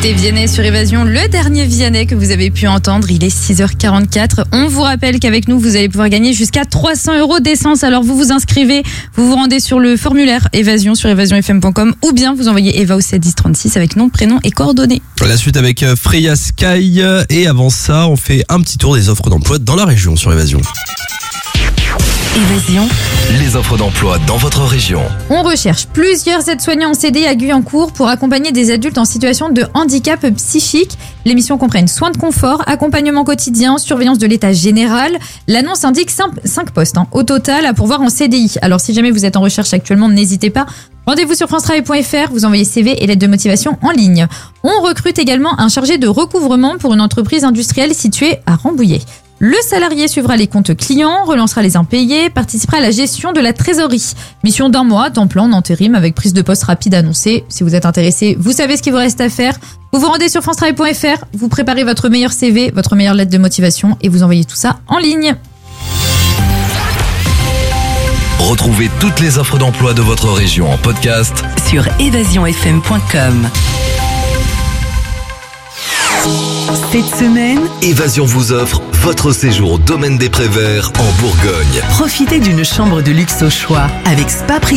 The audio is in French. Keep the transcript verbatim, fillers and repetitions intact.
Écoutez Vianney sur Évasion, le dernier Vianney que vous avez pu entendre, il est six heures quarante-quatre. On vous rappelle qu'avec nous, vous allez pouvoir gagner jusqu'à trois cents euros d'essence. Alors vous vous inscrivez, vous vous rendez sur le formulaire Évasion sur évasion f m point com ou bien vous envoyez Eva au sept dix trente-six avec nom, prénom et coordonnées. La suite avec Freya Sky et avant ça, on fait un petit tour des offres d'emploi dans la région sur Évasion. Évasion, les offres d'emploi dans votre région. On recherche plusieurs aides-soignants en C D à Guyancourt pour accompagner des adultes en situation de handicap psychique. Les missions comprennent soins de confort, accompagnement quotidien, surveillance de l'état général. L'annonce indique cinq postes hein, au total à pourvoir en C D I. Alors si jamais vous êtes en recherche actuellement, n'hésitez pas. Rendez-vous sur france travail point f r, vous envoyez C V et lettre de motivation en ligne. On recrute également un chargé de recouvrement pour une entreprise industrielle située à Rambouillet. Le salarié suivra les comptes clients, relancera les impayés, participera à la gestion de la trésorerie. Mission d'un mois, temps plein, en intérim, avec prise de poste rapide annoncée. Si vous êtes intéressé, vous savez ce qu'il vous reste à faire. Vous vous rendez sur france travail point f r, vous préparez votre meilleur C V, votre meilleure lettre de motivation et vous envoyez tout ça en ligne. Retrouvez toutes les offres d'emploi de votre région en podcast sur évasion f m point com. Cette semaine, Évasion vous offre votre séjour au domaine des Préverts en Bourgogne. profitez d'une chambre de luxe au choix avec spa privé.